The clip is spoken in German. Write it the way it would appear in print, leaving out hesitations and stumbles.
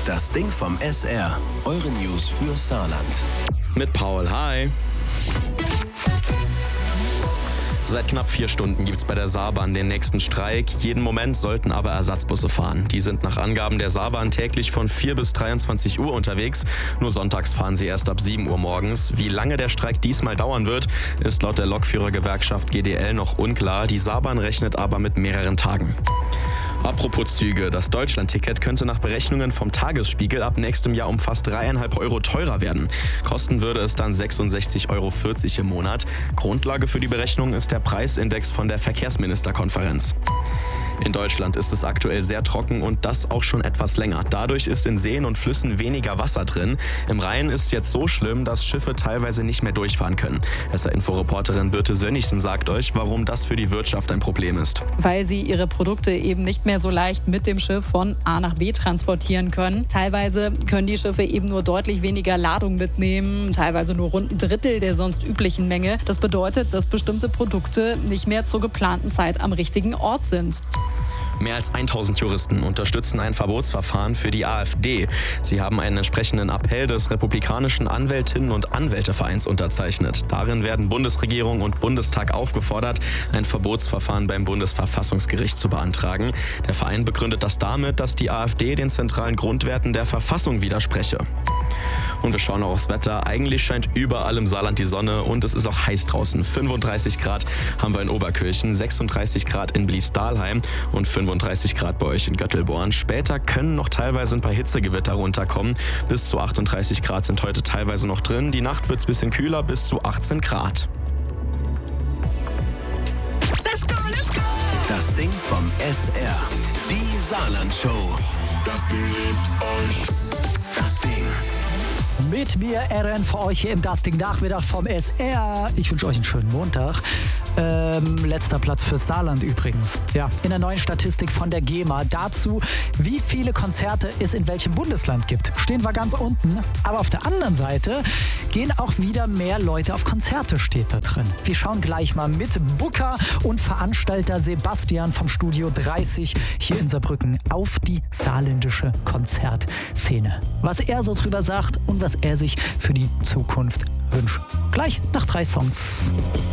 Das Ding vom SR. Eure News für Saarland. Mit Paul, hi. Seit knapp 4 Stunden gibt es bei der Saarbahn den nächsten Streik. Jeden Moment sollten aber Ersatzbusse fahren. Die sind nach Angaben der Saarbahn täglich von 4 bis 23 Uhr unterwegs. Nur sonntags fahren sie erst ab 7 Uhr morgens. Wie lange der Streik diesmal dauern wird, ist laut der Lokführergewerkschaft GDL noch unklar. Die Saarbahn rechnet aber mit mehreren Tagen. Apropos Züge, das Deutschland-Ticket könnte nach Berechnungen vom Tagesspiegel ab nächstem Jahr um fast 3,5 Euro teurer werden. Kosten würde es dann 66,40 Euro im Monat. Grundlage für die Berechnung ist der Preisindex von der Verkehrsministerkonferenz. In Deutschland ist es aktuell sehr trocken und das auch schon etwas länger. Dadurch ist in Seen und Flüssen weniger Wasser drin. Im Rhein ist es jetzt so schlimm, dass Schiffe teilweise nicht mehr durchfahren können. SR-Info-Reporterin Birte Sönnigsen sagt euch, warum das für die Wirtschaft ein Problem ist. Weil sie ihre Produkte eben nicht mehr so leicht mit dem Schiff von A nach B transportieren können. Teilweise können die Schiffe eben nur deutlich weniger Ladung mitnehmen, teilweise nur rund ein Drittel der sonst üblichen Menge. Das bedeutet, dass bestimmte Produkte nicht mehr zur geplanten Zeit am richtigen Ort sind. Mehr als 1000 Juristen unterstützen ein Verbotsverfahren für die AfD. Sie haben einen entsprechenden Appell des Republikanischen Anwältinnen- und Anwältevereins unterzeichnet. Darin werden Bundesregierung und Bundestag aufgefordert, ein Verbotsverfahren beim Bundesverfassungsgericht zu beantragen. Der Verein begründet das damit, dass die AfD den zentralen Grundwerten der Verfassung widerspreche. Und wir schauen auch aufs Wetter. Eigentlich scheint überall im Saarland die Sonne und es ist auch heiß draußen. 35 Grad haben wir in Oberkirchen, 36 Grad in Blies-Dahlheim und 35 Grad bei euch in Göttelborn. Später können noch teilweise ein paar Hitzegewitter runterkommen. Bis zu 38 Grad sind heute teilweise noch drin. Die Nacht wird es ein bisschen kühler, bis zu 18 Grad. Das Ding vom SR. Die Saarland-Show. Das Ding liebt euch. Das Ding. Mit mir, Eren, für euch hier im Das Ding Nachmittag vom SR. Ich wünsche euch einen schönen Montag. Letzter Platz für Saarland übrigens. Ja, in der neuen Statistik von der GEMA dazu, wie viele Konzerte es in welchem Bundesland gibt. Stehen wir ganz unten. Aber auf der anderen Seite gehen auch wieder mehr Leute auf Konzerte, steht da drin. Wir schauen gleich mal mit Booker und Veranstalter Sebastian vom Studio 30 hier in Saarbrücken auf die saarländische Konzertszene. Was er so drüber sagt und was er sich für die Zukunft wünscht. Gleich nach 3 Songs.